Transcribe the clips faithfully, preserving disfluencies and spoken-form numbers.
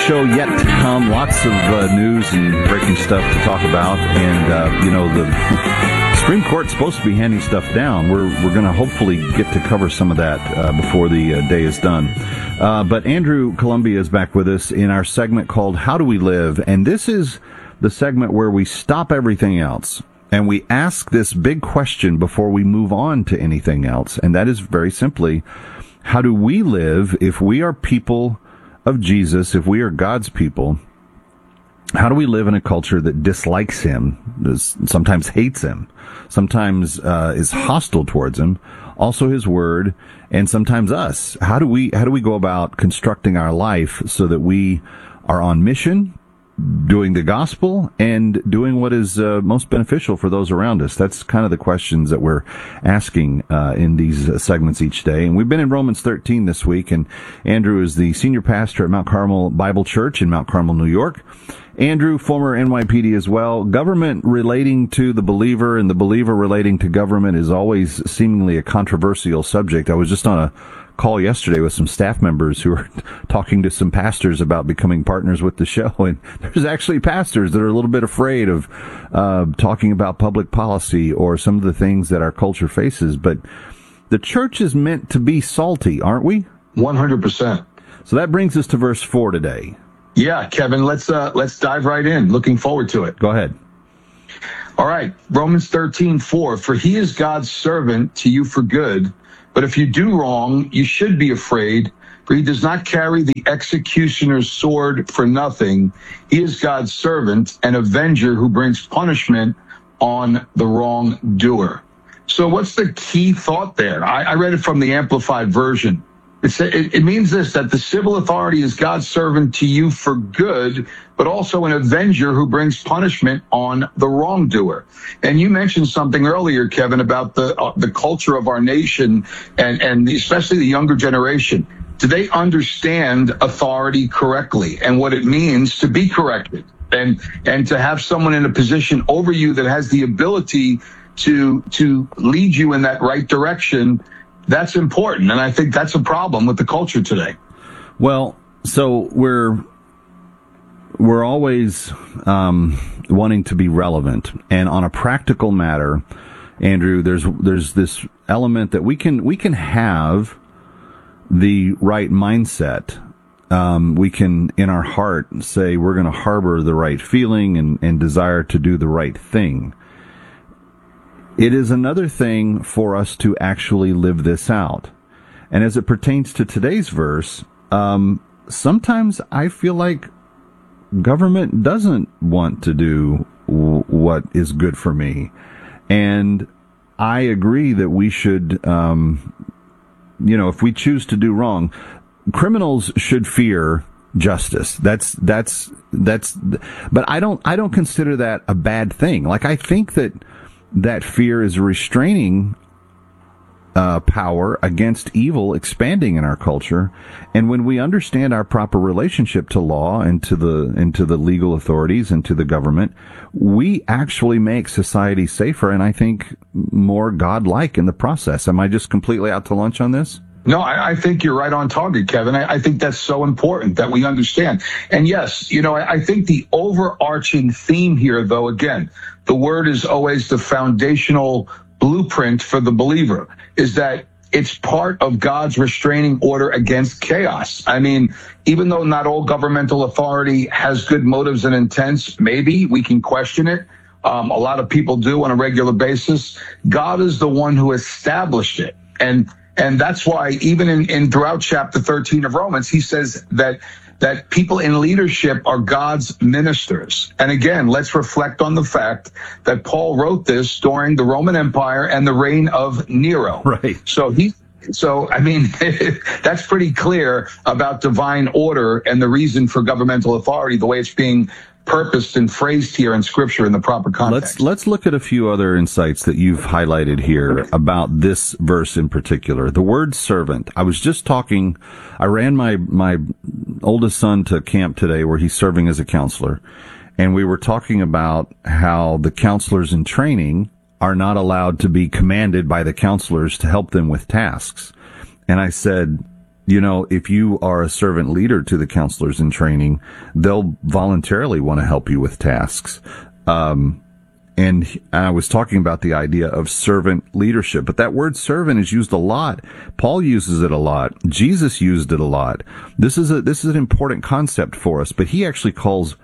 show yet to come. Lots of uh, news and breaking stuff to talk about. And, uh, you know, the Supreme Court's supposed to be handing stuff down. We're we're going to hopefully get to cover some of that uh, before the uh, day is done. Uh, but Andrew Columbia is back with us in our segment called How Do We Live? And this is the segment where we stop everything else and we ask this big question before we move on to anything else. And that is very simply, how do we live if we are people of Jesus, if we are God's people? How do we live in a culture that dislikes him, sometimes hates him, sometimes uh, is hostile towards him, also his word, and sometimes us? How do we how do we go about constructing our life so that we are on mission, doing the gospel, and doing what is uh, most beneficial for those around us? That's kind of the questions that we're asking uh, in these uh, segments each day. And we've been in Romans thirteen this week, and Andrew is the senior pastor at Mount Carmel Bible Church in Mount Carmel, New York. Andrew, former N Y P D as well. Government relating to the believer and the believer relating to government is always seemingly a controversial subject. I was just on a call yesterday with some staff members who are talking to some pastors about becoming partners with the show, and there's actually pastors that are a little bit afraid of uh, talking about public policy or some of the things that our culture faces. But the church is meant to be salty, aren't we? one hundred percent. So that brings us to verse four today. Yeah, Kevin, let's uh, let's dive right in. Looking forward to it. Go ahead. All right, Romans thirteen four. For he is God's servant to you for good. But if you do wrong, you should be afraid, for he does not carry the executioner's sword for nothing. He is God's servant, an avenger who brings punishment on the wrongdoer. So what's the key thought there? I, I read it from the Amplified Version. It, it, it means this, that the civil authority is God's servant to you for good, but also an avenger who brings punishment on the wrongdoer. And you mentioned something earlier, Kevin, about the uh, the culture of our nation and, and especially the younger generation. Do they understand authority correctly and what it means to be corrected and and to have someone in a position over you that has the ability to to lead you in that right direction? That's important, and I think that's a problem with the culture today. Well, so we're we're always um, wanting to be relevant, and on a practical matter, Andrew, there's there's this element that we can we can have the right mindset. Um, we can, in our heart, say we're going to harbor the right feeling and, and desire to do the right thing. It is another thing for us to actually live this out. And as it pertains to today's verse, um, sometimes I feel like government doesn't want to do w- what is good for me. And I agree that we should, um, you know, if we choose to do wrong, criminals should fear justice. That's, that's, that's, but I don't, I don't consider that a bad thing. Like, I think that that fear is restraining uh, power against evil expanding in our culture. And when we understand our proper relationship to law and to the and to the legal authorities and to the government, we actually make society safer and I think more godlike in the process. Am I just completely out to lunch on this? No, I, I think you're right on target, Kevin. I, I think that's so important that we understand. And yes, you know, I, I think the overarching theme here, though, again, the word is always the foundational blueprint for the believer, is that it's part of God's restraining order against chaos. I mean, even though not all governmental authority has good motives and intents, maybe we can question it. Um, a lot of people do on a regular basis. God is the one who established it. And And that's why even in, in throughout chapter thirteen of Romans, he says that that people in leadership are God's ministers. And again, let's reflect on the fact that Paul wrote this during the Roman Empire and the reign of Nero. Right. So he So, I mean, that's pretty clear about divine order and the reason for governmental authority, the way it's being purposed and phrased here in Scripture in the proper context. Let's let's look at a few other insights that you've highlighted here about this verse in particular. The word servant. I was just talking, I ran my, my oldest son to camp today where he's serving as a counselor, and we were talking about how the counselors in training are not allowed to be commanded by the counselors to help them with tasks. And I said, You know, if you are a servant leader to the counselors in training, they'll voluntarily want to help you with tasks. Um, and I was talking about the idea of servant leadership, but that word servant is used a lot. Paul uses it a lot. Jesus used it a lot. This is a, this is an important concept for us, but he actually calls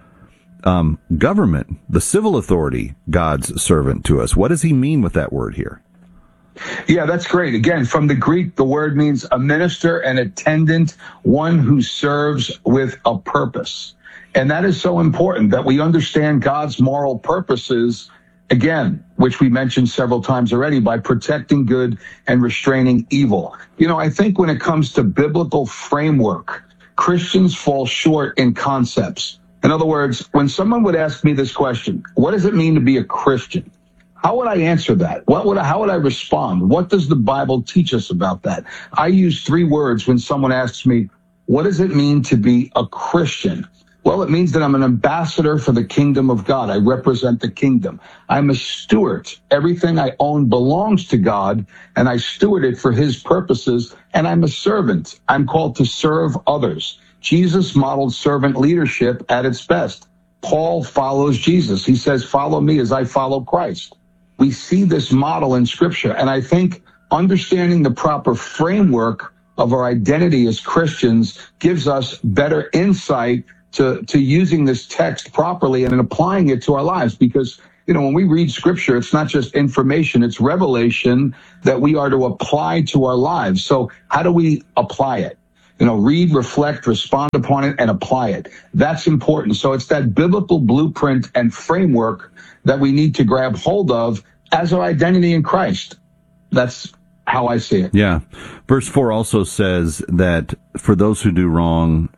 um, government, the civil authority, God's servant to us. What does he mean with that word here? Yeah, that's great. Again, from the Greek, the word means a minister, an attendant, one who serves with a purpose. And that is so important that we understand God's moral purposes, again, which we mentioned several times already, by protecting good and restraining evil. You know, I think when it comes to biblical framework, Christians fall short in concepts. In other words, when someone would ask me this question, what does it mean to be a Christian? How would I answer that? What would I, how would I respond? What does the Bible teach us about that? I use three words when someone asks me, what does it mean to be a Christian? Well, it means that I'm an ambassador for the kingdom of God. I represent the kingdom. I'm a steward. Everything I own belongs to God, and I steward it for his purposes, and I'm a servant. I'm called to serve others. Jesus modeled servant leadership at its best. Paul follows Jesus. He says, follow me as I follow Christ. We see this model in Scripture, and I think understanding the proper framework of our identity as Christians gives us better insight to, to using this text properly and applying it to our lives. Because, you know, when we read Scripture, it's not just information, it's revelation that we are to apply to our lives. So how do we apply it? You know, read, reflect, respond upon it, and apply it. That's important. So it's that biblical blueprint and framework that we need to grab hold of as our identity in Christ. That's how I see it. Yeah. Verse four also says that for those who do wrong,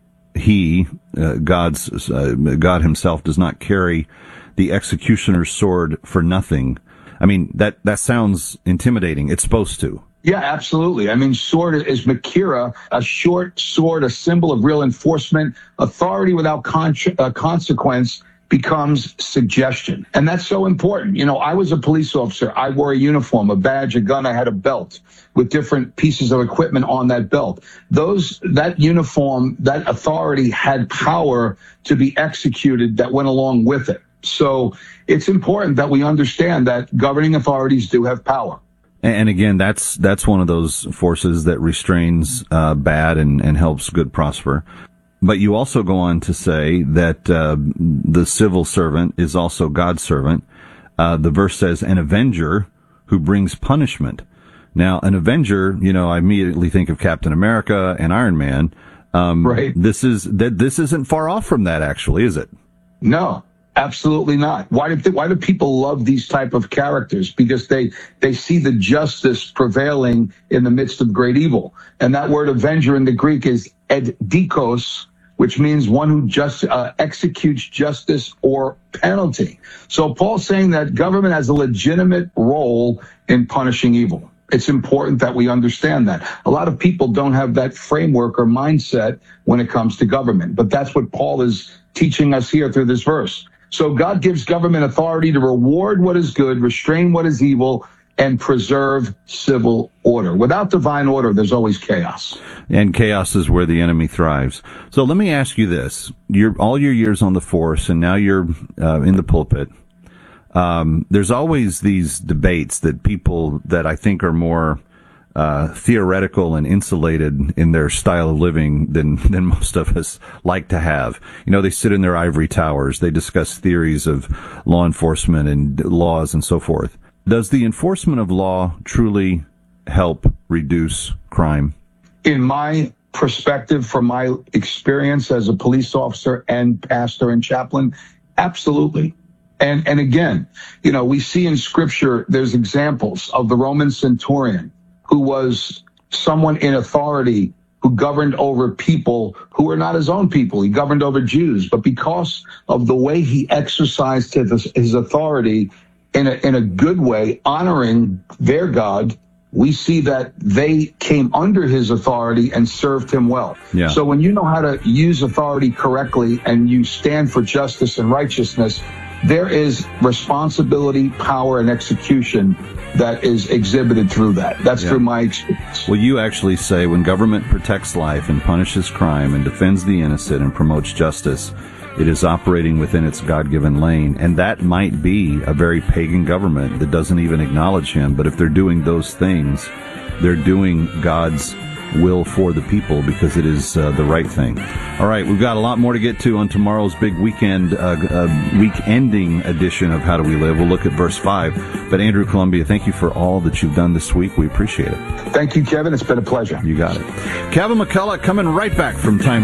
he, uh, God's, uh, God himself does not carry the executioner's sword for nothing. I mean, that, that sounds intimidating. It's supposed to. Yeah, absolutely. I mean, sword is Makira, a short sword, a symbol of real enforcement. Authority without con- uh, consequence becomes suggestion. And that's so important. You know, I was a police officer. I wore a uniform, a badge, a gun. I had a belt with different pieces of equipment on that belt. Those, that uniform, that authority had power to be executed that went along with it. So it's important that we understand that governing authorities do have power. And again, that's that's one of those forces that restrains uh, bad and, and helps good prosper. But you also go on to say that uh, the civil servant is also God's servant. Uh, the verse says, an avenger who brings punishment. Now, an avenger, you know, I immediately think of Captain America and Iron Man. Um, right. This is that this isn't far off from that, actually, is it? No. Absolutely not. Why do th- why do people love these type of characters? Because they they see the justice prevailing in the midst of great evil. And that word avenger in the Greek is edikos, which means one who just uh, executes justice or penalty. So Paul's saying that government has a legitimate role in punishing evil. It's important that we understand that. A lot of people don't have that framework or mindset when it comes to government, but that's what Paul is teaching us here through this verse. So God gives government authority to reward what is good, restrain what is evil, and preserve civil order. Without divine order, there's always chaos. And chaos is where the enemy thrives. So let me ask you this. You're all your years on the force, and now you're uh, in the pulpit. Um, there's always these debates that people that I think are more uh, theoretical and insulated in their style of living than, than most of us like to have. You know, they sit in their ivory towers. They discuss theories of law enforcement and laws and so forth. Does the enforcement of law truly help reduce crime? In my perspective, from my experience as a police officer and pastor and chaplain, absolutely. And, and again, you know, we see in Scripture, there's examples of the Roman centurion who was someone in authority who governed over people who were not his own people. He governed over Jews, but because of the way he exercised his, his authority in a, in a good way, honoring their God, we see that they came under his authority and served him well. Yeah. So when you know how to use authority correctly and you stand for justice and righteousness, there is responsibility, power, and execution that is exhibited through that. That's Yeah. through my experience. Well, you actually say when government protects life and punishes crime and defends the innocent and promotes justice, it is operating within its God-given lane. And that might be a very pagan government that doesn't even acknowledge him. But if they're doing those things, they're doing God's will for the people because it is uh, the right thing. All right, we've got a lot more to get to on tomorrow's big weekend, uh, uh, week-ending edition of How Do We Live. We'll look at verse five. But Andrew Columbia, thank you for all that you've done this week. We appreciate it. Thank you, Kevin. It's been a pleasure. You got it. Kevin McCullough coming right back from Time